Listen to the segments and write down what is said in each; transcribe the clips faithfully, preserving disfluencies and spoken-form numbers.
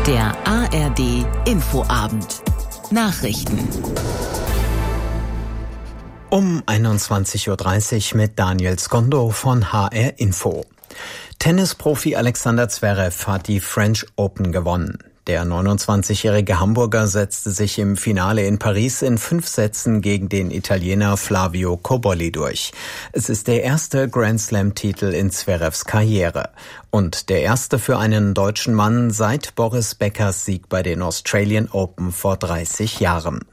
Der A R D Infoabend. Nachrichten. Um einundzwanzig Uhr dreißig mit Daniel Skondo von H R Info. Tennisprofi Alexander Zverev hat die French Open gewonnen. Der neunundzwanzigjährige Hamburger setzte sich im Finale in Paris in fünf Sätzen gegen den Italiener Flavio Cobolli durch. Es ist der erste Grand-Slam-Titel in Zverevs Karriere und der erste für einen deutschen Mann seit Boris Beckers Sieg bei den Australian Open vor dreißig Jahren.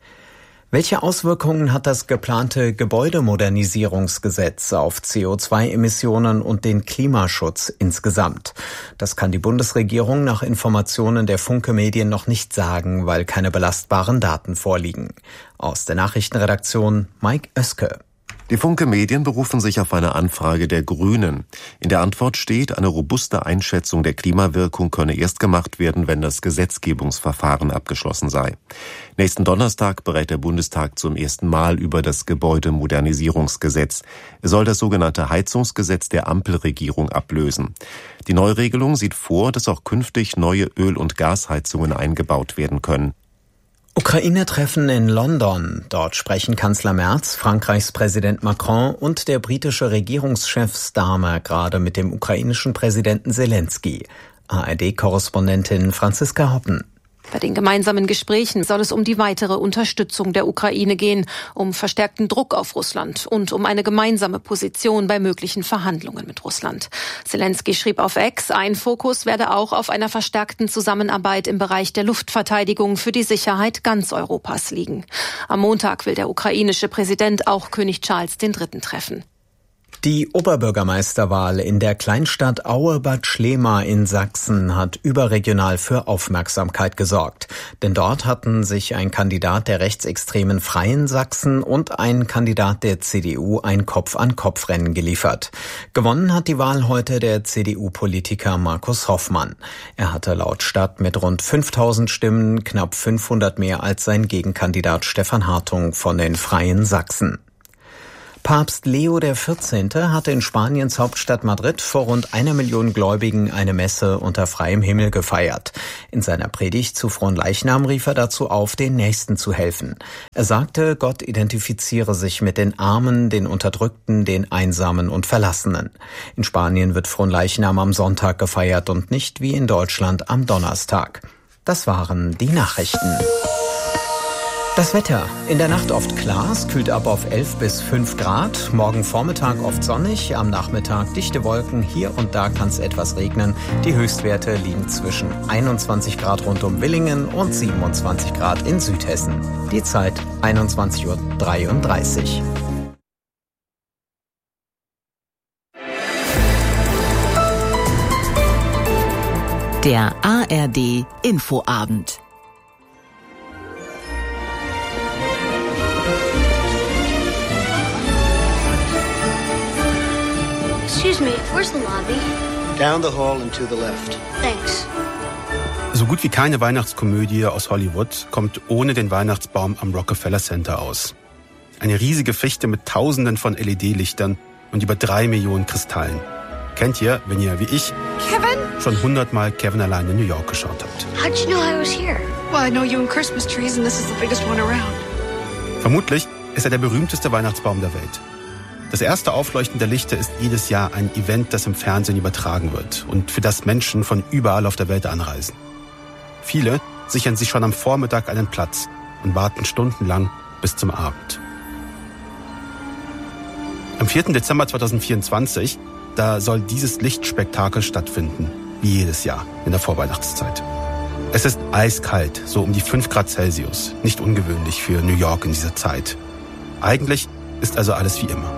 Welche Auswirkungen hat das geplante Gebäudemodernisierungsgesetz auf C O zwei Emissionen und den Klimaschutz insgesamt? Das kann die Bundesregierung nach Informationen der Funke Medien noch nicht sagen, weil keine belastbaren Daten vorliegen. Aus der Nachrichtenredaktion Mike Oeske. Die Funke Medien berufen sich auf eine Anfrage der Grünen. In der Antwort steht, eine robuste Einschätzung der Klimawirkung könne erst gemacht werden, wenn das Gesetzgebungsverfahren abgeschlossen sei. Nächsten Donnerstag berät der Bundestag zum ersten Mal über das Gebäudemodernisierungsgesetz. Es soll das sogenannte Heizungsgesetz der Ampelregierung ablösen. Die Neuregelung sieht vor, dass auch künftig neue Öl- und Gasheizungen eingebaut werden können. Ukraine-Treffen in London. Dort sprechen Kanzler Merz, Frankreichs Präsident Macron und der britische Regierungschef Starmer gerade mit dem ukrainischen Präsidenten Zelensky. A R D-Korrespondentin Franziska Hoppen. Bei den gemeinsamen Gesprächen soll es um die weitere Unterstützung der Ukraine gehen, um verstärkten Druck auf Russland und um eine gemeinsame Position bei möglichen Verhandlungen mit Russland. Zelensky schrieb auf X, ein Fokus werde auch auf einer verstärkten Zusammenarbeit im Bereich der Luftverteidigung für die Sicherheit ganz Europas liegen. Am Montag will der ukrainische Präsident auch König Charles der Dritte treffen. Die Oberbürgermeisterwahl in der Kleinstadt Aue-Bad Schlema in Sachsen hat überregional für Aufmerksamkeit gesorgt. Denn dort hatten sich ein Kandidat der rechtsextremen Freien Sachsen und ein Kandidat der C D U ein Kopf-an-Kopf-Rennen geliefert. Gewonnen hat die Wahl heute der C D U-Politiker Markus Hoffmann. Er hatte laut Stadt mit rund fünftausend Stimmen knapp fünfhundert mehr als sein Gegenkandidat Stefan Hartung von den Freien Sachsen. Papst Leo der Vierzehnte hatte in Spaniens Hauptstadt Madrid vor rund einer Million Gläubigen eine Messe unter freiem Himmel gefeiert. In seiner Predigt zu Fronleichnam rief er dazu auf, den Nächsten zu helfen. Er sagte, Gott identifiziere sich mit den Armen, den Unterdrückten, den Einsamen und Verlassenen. In Spanien wird Fronleichnam am Sonntag gefeiert und nicht wie in Deutschland am Donnerstag. Das waren die Nachrichten. Das Wetter. In der Nacht oft klar, es kühlt ab auf elf bis fünf Grad. Morgen Vormittag oft sonnig, am Nachmittag dichte Wolken. Hier und da kann es etwas regnen. Die Höchstwerte liegen zwischen einundzwanzig Grad rund um Villingen und siebenundzwanzig Grad in Südhessen. Die Zeit einundzwanzig Uhr dreiunddreißig. Der A R D Infoabend. Excuse me, where's the lobby? Down the hall and to the left. Thanks. So gut wie keine Weihnachtskomödie aus Hollywood kommt ohne den Weihnachtsbaum am Rockefeller Center aus. Eine riesige Fichte mit Tausenden von L E D-Lichtern und über drei Millionen Kristallen. Kennt ihr, wenn ihr, wie ich, Kevin? schon hundertmal Kevin allein in New York geschaut habt? How'd you know I was here? Well, I know you in Christmas trees and this is the biggest one around. Vermutlich ist er der berühmteste Weihnachtsbaum der Welt. Das erste Aufleuchten der Lichter ist jedes Jahr ein Event, das im Fernsehen übertragen wird und für das Menschen von überall auf der Welt anreisen. Viele sichern sich schon am Vormittag einen Platz und warten stundenlang bis zum Abend. Am vierten Dezember zweitausendvierundzwanzig, da soll dieses Lichtspektakel stattfinden, wie jedes Jahr in der Vorweihnachtszeit. Es ist eiskalt, so um die fünf Grad Celsius, nicht ungewöhnlich für New York in dieser Zeit. Eigentlich ist also alles wie immer.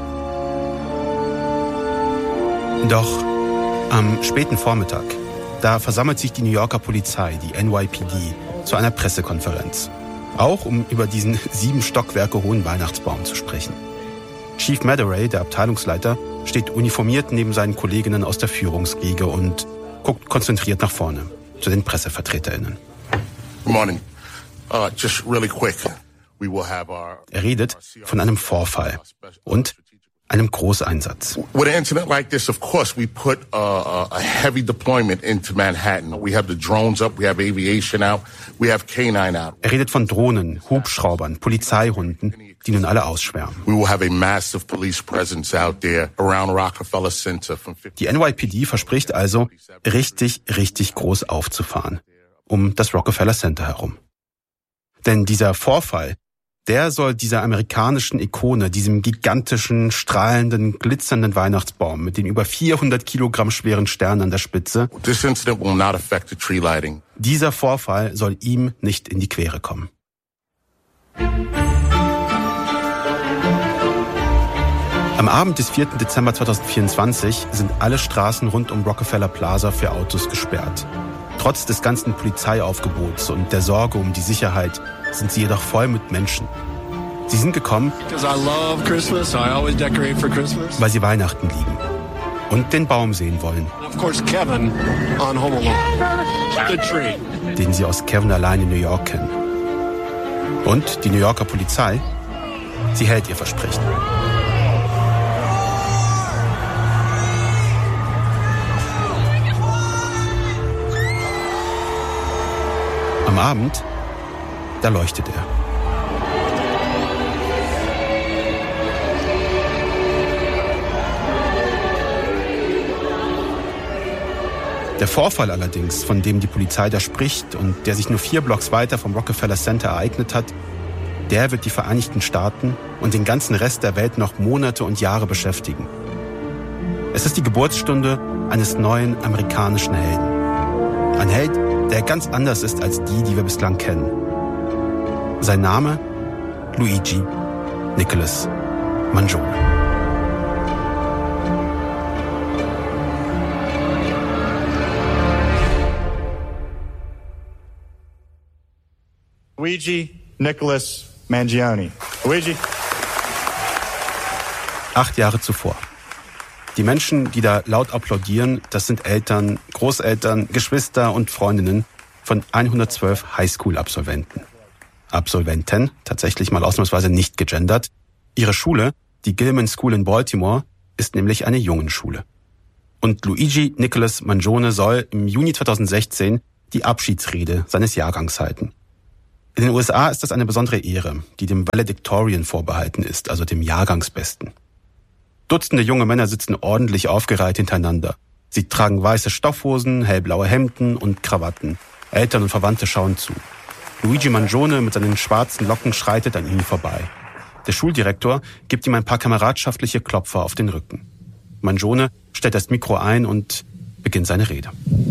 Doch am späten Vormittag, da versammelt sich die New Yorker Polizei, die N Y P D, zu einer Pressekonferenz. Auch um über diesen sieben Stockwerke hohen Weihnachtsbaum zu sprechen. Chief Madaray, der Abteilungsleiter, steht uniformiert neben seinen Kolleginnen aus der Führungsriege und guckt konzentriert nach vorne zu den PressevertreterInnen. Good morning. Uh, just really quick. We will have our... Er redet von einem Vorfall und einem Großeinsatz. With an incident like this, of course, we put a, a heavy deployment into Manhattan. We have the drones up, we have aviation out, we have K nine out. Er redet von Drohnen, Hubschraubern, Polizeihunden, die nun alle ausschwärmen. We will have a massive police presence out there around Rockefeller Center. Die N Y P D verspricht also, richtig, richtig groß aufzufahren, um das Rockefeller Center herum. Denn dieser Vorfall, der soll dieser amerikanischen Ikone, diesem gigantischen, strahlenden, glitzernden Weihnachtsbaum mit den über vierhundert Kilogramm schweren Sternen an der Spitze, This incident will not affect the tree lighting. Dieser Vorfall soll ihm nicht in die Quere kommen. Am Abend des vierten Dezember zweitausendvierundzwanzig sind alle Straßen rund um Rockefeller Plaza für Autos gesperrt. Trotz des ganzen Polizeiaufgebots und der Sorge um die Sicherheit sind sie jedoch voll mit Menschen. Sie sind gekommen, weil sie Weihnachten lieben und den Baum sehen wollen, den sie aus Kevin allein in New York kennen. Und die New Yorker Polizei, sie hält ihr Versprechen. Am Abend, da leuchtet er. Der Vorfall allerdings, von dem die Polizei da spricht und der sich nur vier Blocks weiter vom Rockefeller Center ereignet hat, der wird die Vereinigten Staaten und den ganzen Rest der Welt noch Monate und Jahre beschäftigen. Es ist die Geburtsstunde eines neuen amerikanischen Helden. Ein Held, der ganz anders ist als die, die wir bislang kennen. Sein Name? Luigi Nicholas Mangione. Luigi Nicholas Mangione. Luigi. Acht Jahre zuvor. Die Menschen, die da laut applaudieren, das sind Eltern, Großeltern, Geschwister und Freundinnen von hundertzwölf Highschool-Absolventen. Absolventen, tatsächlich mal ausnahmsweise nicht gegendert. Ihre Schule, die Gilman School in Baltimore, ist nämlich eine Jungenschule. Und Luigi Nicholas Mangione soll im Juni zweitausendsechzehn die Abschiedsrede seines Jahrgangs halten. In den U S A ist das eine besondere Ehre, die dem Valedictorian vorbehalten ist, also dem Jahrgangsbesten. Dutzende junge Männer sitzen ordentlich aufgereiht hintereinander. Sie tragen weiße Stoffhosen, hellblaue Hemden und Krawatten. Eltern und Verwandte schauen zu. Luigi Mangione mit seinen schwarzen Locken schreitet an ihnen vorbei. Der Schuldirektor gibt ihm ein paar kameradschaftliche Klopfer auf den Rücken. Mangione stellt das Mikro ein und beginnt seine Rede.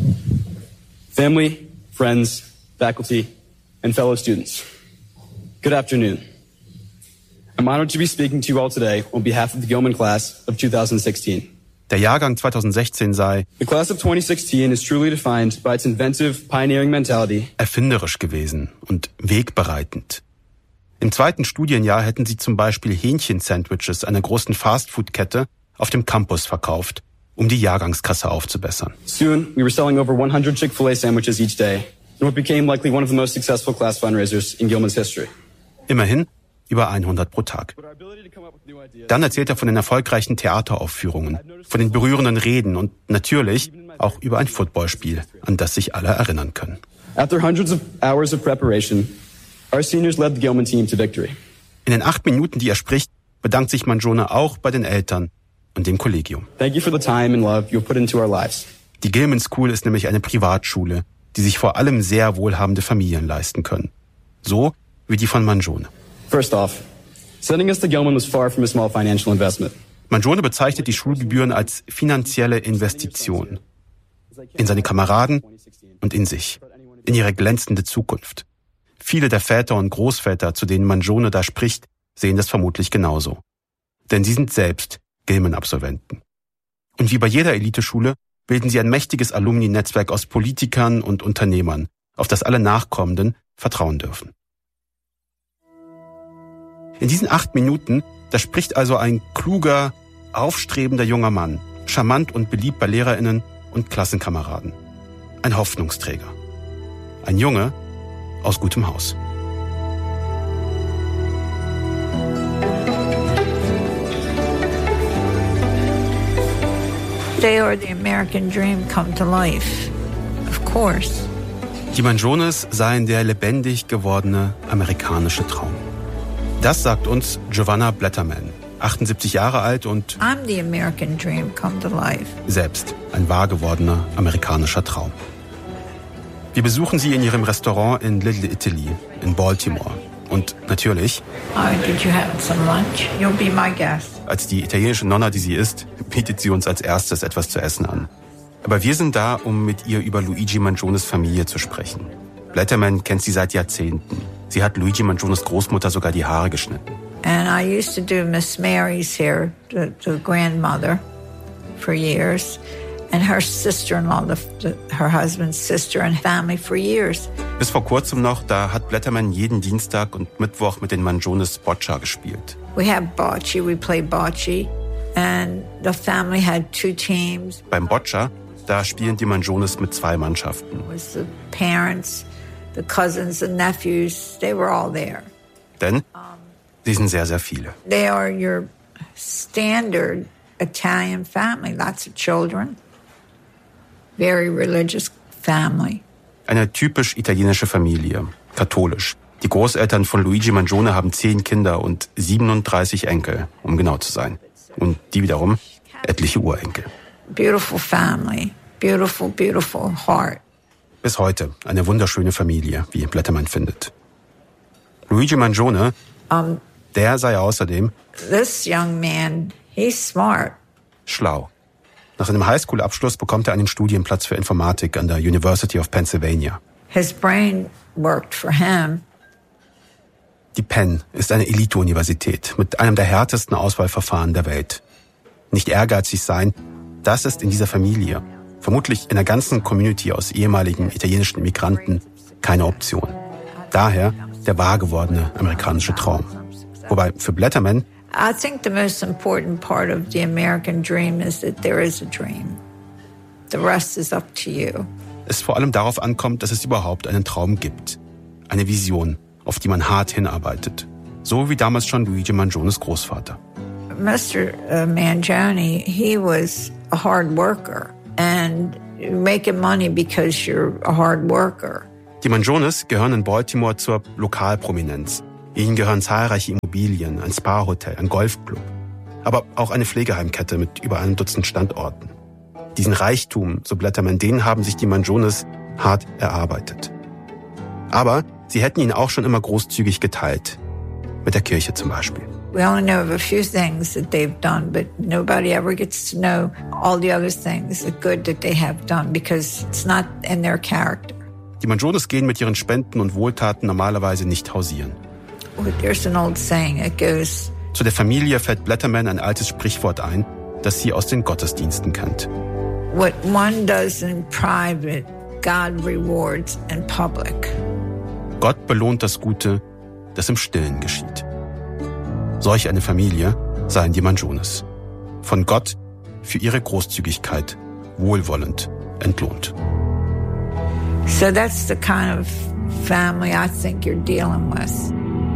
Family, friends, faculty and fellow students. Good afternoon. I'm honored to be speaking to you all today on behalf of the Gilman class of twenty sixteen. Der Jahrgang zweitausendsechzehn sei The class of twenty sixteen is truly defined by its inventive, pioneering mentality. erfinderisch gewesen und wegbereitend. Im zweiten Studienjahr hätten sie zum Beispiel Hähnchen-Sandwiches einer großen Fastfood-Kette auf dem Campus verkauft, um die Jahrgangskasse aufzubessern. Soon, we were selling over one hundred Chick-fil-A sandwiches each day, in what became likely one of the most successful class fundraisers in Gilman's history. Immerhin über hundert pro Tag. Dann erzählt er von den erfolgreichen Theateraufführungen, von den berührenden Reden und natürlich auch über ein Footballspiel, an das sich alle erinnern können. After hundreds of hours of preparation, our seniors led the Gilman team to victory. In den acht Minuten, die er spricht, bedankt sich Mangione auch bei den Eltern und dem Kollegium. Thank you for the time and love you put into our lives. Die Gilman School ist nämlich eine Privatschule, die sich vor allem sehr wohlhabende Familien leisten können. So wie die von Mangione. First off, sending us to Gilman was far from a small financial investment. Mangione bezeichnet die Schulgebühren als finanzielle Investition in seine Kameraden und in sich, in ihre glänzende Zukunft. Viele der Väter und Großväter, zu denen Mangione da spricht, sehen das vermutlich genauso. Denn sie sind selbst Gilman-Absolventen. Und wie bei jeder Eliteschule bilden sie ein mächtiges Alumni-Netzwerk aus Politikern und Unternehmern, auf das alle Nachkommenden vertrauen dürfen. In diesen acht Minuten, da spricht also ein kluger, aufstrebender junger Mann, charmant und beliebt bei LehrerInnen und Klassenkameraden. Ein Hoffnungsträger. Ein Junge aus gutem Haus. they are the American dream come to life. Of course. Die Manjones seien der lebendig gewordene amerikanische Traum. Das sagt uns Giovanna Blatterman, achtundsiebzig Jahre alt und I'm the American dream come to life. Selbst ein wahr gewordener amerikanischer Traum. Wir besuchen sie in ihrem Restaurant in Little Italy in Baltimore. Und natürlich, oh, did you have some lunch? You'll be my guest. Als die italienische Nonna, die sie ist, bietet sie uns als erstes etwas zu essen an. Aber wir sind da, um mit ihr über Luigi Manjones Familie zu sprechen. Blatterman kennt sie seit Jahrzehnten. Sie hat Luigi Manjones Großmutter sogar die Haare geschnitten. And I used to do Miss Mary's hair, the, the grandmother, for years. And her sister-in-law, the, the, her husband's sister and family for years. Bis vor kurzem noch, da hat Blatterman jeden Dienstag und Mittwoch mit den Manjones Boccia gespielt. We have bocce, we play bocce. And the family had two teams. Beim Boccia, da spielen die Manjones mit zwei Mannschaften. It was the parents, the cousins, the nephews, they were all there. Denn sie sind sehr, sehr viele. They are your standard Italian family, lots of children. Very religious family. Eine typisch italienische Familie, katholisch. Die Großeltern von Luigi Manjone haben zehn Kinder und siebenunddreißig Enkel, um genau zu sein. Und die wiederum etliche Urenkel. Beautiful family, beautiful, beautiful heart. Bis heute eine wunderschöne Familie, wie Blatterman findet. Luigi Manjone, um, der sei außerdem this young man, he's smart. Schlau. Nach seinem Highschool-Abschluss bekommt er einen Studienplatz für Informatik an der University of Pennsylvania. His brain worked for him. Die Penn ist eine Elite-Universität mit einem der härtesten Auswahlverfahren der Welt. Nicht ehrgeizig sein, das ist in dieser Familie, vermutlich in der ganzen Community aus ehemaligen italienischen Immigranten, keine Option. Daher der wahr gewordene amerikanische Traum. Wobei für Blatterman I think the most important part of the American dream is that there is a dream. The rest is up to you. Es vor allem darauf ankommt, dass es überhaupt einen Traum gibt. Eine Vision, auf die man hart hinarbeitet. So wie damals schon Luigi Manjones Großvater. Mister Mangione, he was a hard worker. And you're making money because you're a hard worker. Die Manjones gehören in Baltimore zur Lokalprominenz. Ihnen gehören zahlreiche Immobilien, ein Spa-Hotel, ein Golfclub. Aber auch eine Pflegeheimkette mit über einem Dutzend Standorten. Diesen Reichtum, so Blatterman, den haben sich die Manjones hart erarbeitet. Aber sie hätten ihn auch schon immer großzügig geteilt. Mit der Kirche zum Beispiel. We only know of a few things that they've done, but nobody ever gets to know all the other things, the good that they have done, because it's not in their character. Die Manjones gehen mit ihren Spenden und Wohltaten normalerweise nicht hausieren. There's an old saying, it goes, Zu der Familie fällt Blatterman ein altes Sprichwort ein, das sie aus den Gottesdiensten kennt. What one does in private, God rewards in public. Gott belohnt das Gute, das im Stillen geschieht. Solch eine Familie seien die Manjones. Von Gott für ihre Großzügigkeit wohlwollend entlohnt. So that's the kind of family I think you're dealing with.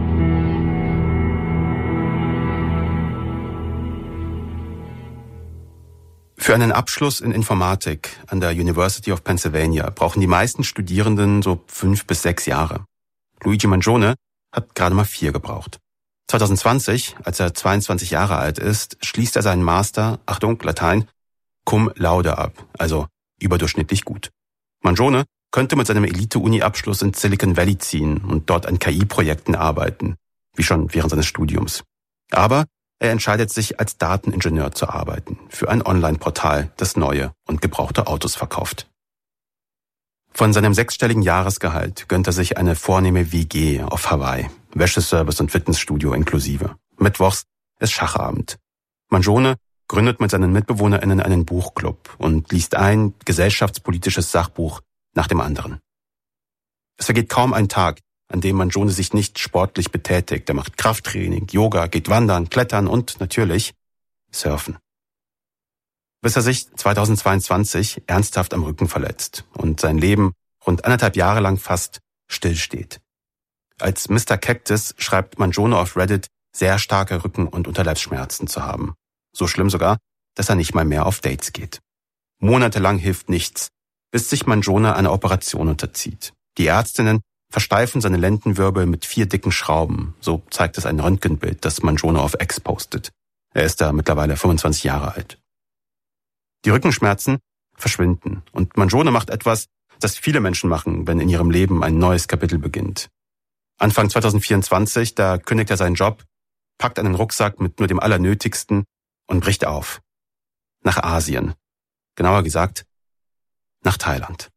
Für einen Abschluss in Informatik an der University of Pennsylvania brauchen die meisten Studierenden so fünf bis sechs Jahre. Luigi Manjone hat gerade mal vier gebraucht. zwanzig zwanzig, als er zweiundzwanzig Jahre alt ist, schließt er seinen Master, Achtung, Latein, cum laude ab, also überdurchschnittlich gut. Manjone könnte mit seinem Elite-Uni-Abschluss in Silicon Valley ziehen und dort an K I-Projekten arbeiten, wie schon während seines Studiums. Aber er entscheidet sich, als Dateningenieur zu arbeiten, für ein Online-Portal, das neue und gebrauchte Autos verkauft. Von seinem sechsstelligen Jahresgehalt gönnt er sich eine vornehme W G auf Hawaii, Wäscheservice und Fitnessstudio inklusive. Mittwochs ist Schachabend. Manjone gründet mit seinen MitbewohnerInnen einen Buchclub und liest ein gesellschaftspolitisches Sachbuch nach dem anderen. Es vergeht kaum ein Tag, an dem Manjone sich nicht sportlich betätigt. Er macht Krafttraining, Yoga, geht wandern, klettern und natürlich surfen. Bis er sich zweitausendzweiundzwanzig ernsthaft am Rücken verletzt und sein Leben rund anderthalb Jahre lang fast stillsteht. Als Mister Cactus schreibt Manjone auf Reddit, sehr starke Rücken- und Unterleibsschmerzen zu haben. So schlimm sogar, dass er nicht mal mehr auf Dates geht. Monatelang hilft nichts, bis sich Mangione einer Operation unterzieht. Die Ärztinnen versteifen seine Lendenwirbel mit vier dicken Schrauben. So zeigt es ein Röntgenbild, das Mangione auf X postet. Er ist da mittlerweile fünfundzwanzig Jahre alt. Die Rückenschmerzen verschwinden und Mangione macht etwas, das viele Menschen machen, wenn in ihrem Leben ein neues Kapitel beginnt. Anfang zwanzig vierundzwanzig, da kündigt er seinen Job, packt einen Rucksack mit nur dem Allernötigsten und bricht auf. Nach Asien. Genauer gesagt, nach Thailand.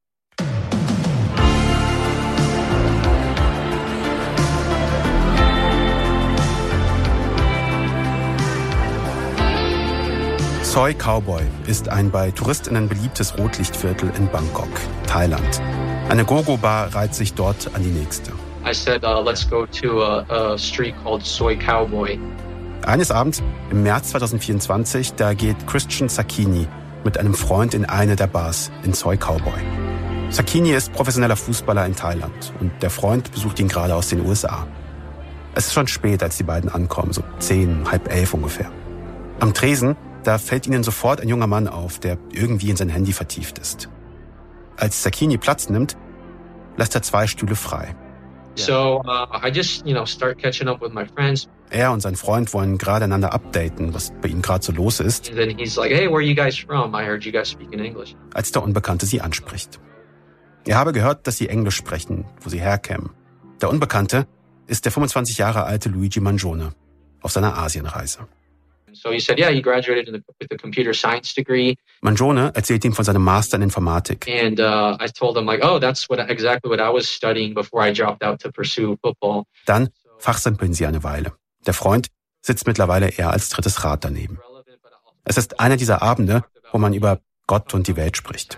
Soi Cowboy ist ein bei TouristInnen beliebtes Rotlichtviertel in Bangkok, Thailand. Eine Go-Go-Bar reiht sich dort an die nächste. I said, uh, let's go to a, a street called Soi Cowboy. Eines Abends im März zwanzig vierundzwanzig, da geht Christian Sakini mit einem Freund in eine der Bars in Soi Cowboy. Sakini ist professioneller Fußballer in Thailand und der Freund besucht ihn gerade aus den U S A. Es ist schon spät, als die beiden ankommen, so zehn, halb elf ungefähr. Am Tresen, da fällt ihnen sofort ein junger Mann auf, der irgendwie in sein Handy vertieft ist. Als Sakini Platz nimmt, lässt er zwei Stühle frei. So, uh, I just, you know, start catching up with my friends. Er und sein Freund wollen gerade einander updaten, was bei ihnen gerade so los ist. And then he's like, hey, where are you guys from? I heard you guys speak in English. Als der Unbekannte sie anspricht. Er habe gehört, dass sie Englisch sprechen, wo sie herkämen. Der Unbekannte ist der fünfundzwanzig Jahre alte Luigi Mangione auf seiner Asienreise. So he said, yeah, he graduated in the, with a computer science degree. Mangione erzählt ihm von seinem Master in Informatik. And uh, I told him like, oh, that's what exactly what I was studying before I dropped out to pursue football. Dann fachsimpeln sie eine Weile. Der Freund sitzt mittlerweile eher als drittes Rad daneben. Es ist einer dieser Abende, wo man über Gott und die Welt spricht.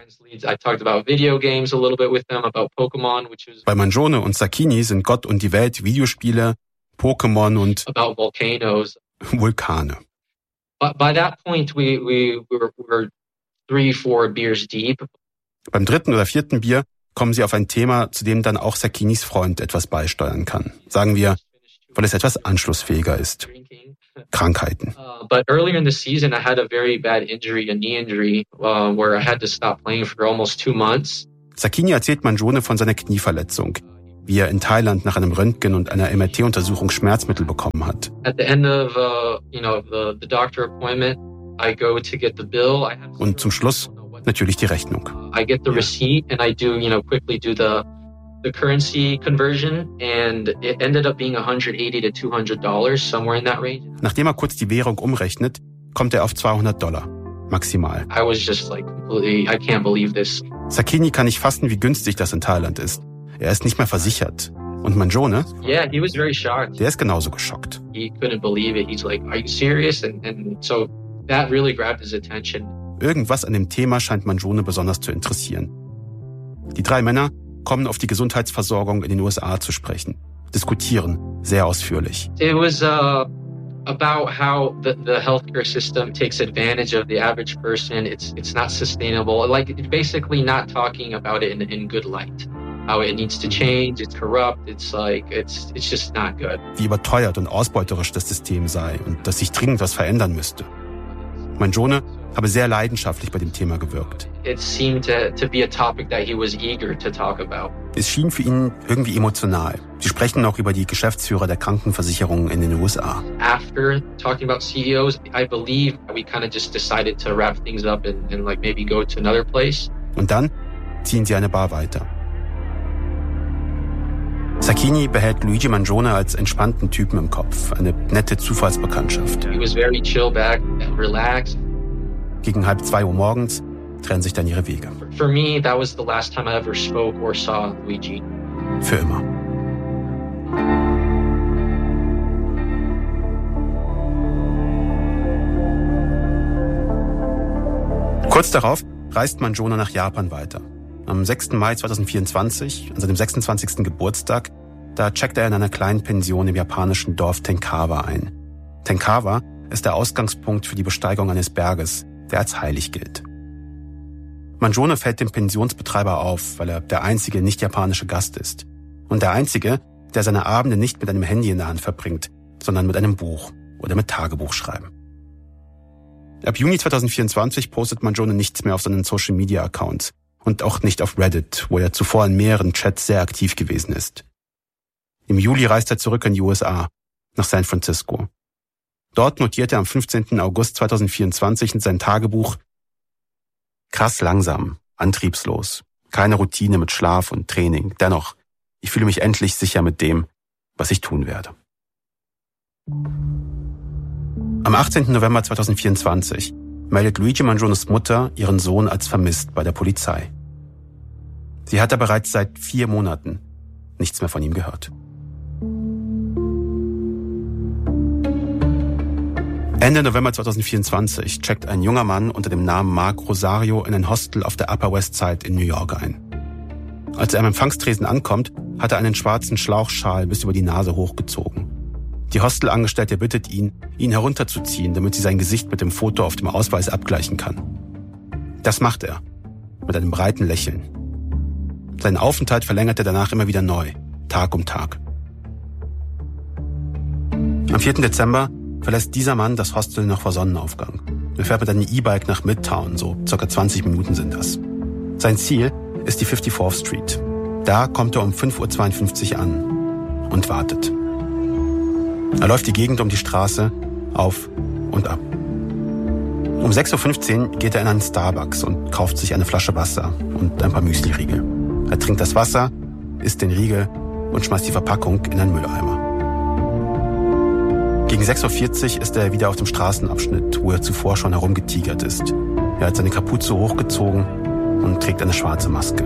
Bei Mangione und Sakini sind Gott und die Welt Videospiele, Pokémon und Vulkane. By that point we we were, were three, four beers deep. Beim dritten oder vierten Bier kommen sie auf ein Thema, zu dem dann auch Sakinis Freund etwas beisteuern kann. Sagen wir, weil es etwas anschlussfähiger ist. Krankheiten. Uh, but earlier in the season I had a very bad injury, a knee injury, uh, where I had to stop playing for almost two months. Sakini erzählt Mangione von seiner Knieverletzung, wie er in Thailand nach einem Röntgen und einer M R T-Untersuchung Schmerzmittel bekommen hat. At the end of, uh, you know, the, the doctor appointment, I go to get the bill. I have und zum Schluss natürlich die Rechnung. I get the receipt and I do, you know, quickly do the the currency conversion and it ended up being one hundred eighty to two hundred dollars, somewhere in that range. Nachdem er kurz die Währung umrechnet, kommt er auf zweihundert Dollar, maximal. I was just like completely, I can't believe this. Sakini kann nicht fassen, wie günstig das in Thailand ist. Er ist nicht mehr versichert. Und Mangione? Yeah, he was very shocked. Der ist genauso geschockt. He couldn't believe it. He's like, are you serious? And, and so that really grabbed his attention. Irgendwas an dem Thema scheint Mangione besonders zu interessieren. Die drei Männer kommen auf die Gesundheitsversorgung in den U S A zu sprechen, diskutieren sehr ausführlich. It was uh, about how the, the healthcare system takes advantage of the average person. It's it's not sustainable. Like basically not talking about it in in good light. How it needs to change, it's corrupt, it's like, it's it's just not good. Wie überteuert und ausbeuterisch das System sei und dass sich dringend was verändern müsste. Mangione habe sehr leidenschaftlich bei dem Thema gewirkt. It seemed to, to be a topic that he was eager to talk about. Es schien für ihn irgendwie emotional. Sie sprechen auch über die Geschäftsführer der Krankenversicherungen in den U S A. After talking about C E Os, I believe we kind of just decided to wrap things up and, and like maybe go to another place. Und dann ziehen sie eine Bar weiter. Sakini behält Luigi Mangione als entspannten Typen im Kopf, eine nette Zufallsbekanntschaft. He was very chill back and relaxed. Gegen halb zwei Uhr morgens trennen sich dann ihre Wege. For me, that was the last time I ever spoke or saw Luigi. Für immer. Kurz darauf reist Mangione nach Japan weiter. Am sechsten Mai zweitausendvierundzwanzig, an seinem sechsundzwanzigsten Geburtstag, da checkt er in einer kleinen Pension im japanischen Dorf Tenkawa ein. Tenkawa ist der Ausgangspunkt für die Besteigung eines Berges, der als heilig gilt. Mangione fällt dem Pensionsbetreiber auf, weil er der einzige nicht-japanische Gast ist. Und der einzige, der seine Abende nicht mit einem Handy in der Hand verbringt, sondern mit einem Buch oder mit Tagebuchschreiben. Ab Juni zweitausendvierundzwanzig postet Mangione nichts mehr auf seinen Social-Media-Accounts und auch nicht auf Reddit, wo er zuvor in mehreren Chats sehr aktiv gewesen ist. Im Juli reist er zurück in die U S A, nach San Francisco. Dort notiert er am fünfzehnten August zweitausendvierundzwanzig in sein Tagebuch: Krass langsam, antriebslos, keine Routine mit Schlaf und Training. Dennoch, ich fühle mich endlich sicher mit dem, was ich tun werde. Am achtzehnten November zweitausendvierundzwanzig meldet Luigi Mangiones Mutter ihren Sohn als vermisst bei der Polizei. Sie hatte bereits seit vier Monaten nichts mehr von ihm gehört. Ende November zweitausendvierundzwanzig checkt ein junger Mann unter dem Namen Mark Rosario in ein Hostel auf der Upper West Side in New York ein. Als er am Empfangstresen ankommt, hat er einen schwarzen Schlauchschal bis über die Nase hochgezogen. Die Hostelangestellte bittet ihn, ihn herunterzuziehen, damit sie sein Gesicht mit dem Foto auf dem Ausweis abgleichen kann. Das macht er, mit einem breiten Lächeln. Seinen Aufenthalt verlängert er danach immer wieder neu, Tag um Tag. Am vierten Dezember verlässt dieser Mann das Hostel noch vor Sonnenaufgang. Er fährt mit einem E-Bike nach Midtown, so circa zwanzig Minuten sind das. Sein Ziel ist die fifty-fourth Street. Da kommt er um fünf Uhr zweiundfünfzig an und wartet. Er läuft die Gegend um die Straße auf und ab. Um sechs Uhr fünfzehn geht er in einen Starbucks und kauft sich eine Flasche Wasser und ein paar Müsli-Riegel. Er trinkt das Wasser, isst den Riegel und schmeißt die Verpackung in einen Mülleimer. Gegen sechs Uhr vierzig ist er wieder auf dem Straßenabschnitt, wo er zuvor schon herumgetigert ist. Er hat seine Kapuze hochgezogen und trägt eine schwarze Maske.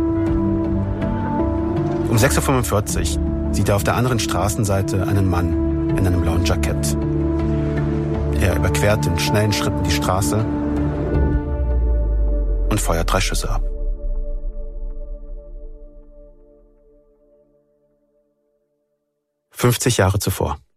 Um sechs Uhr fünfundvierzig sieht er auf der anderen Straßenseite einen Mann in einem blauen Jackett. Er überquert in schnellen Schritten die Straße und feuert drei Schüsse ab. fünfzig Jahre zuvor.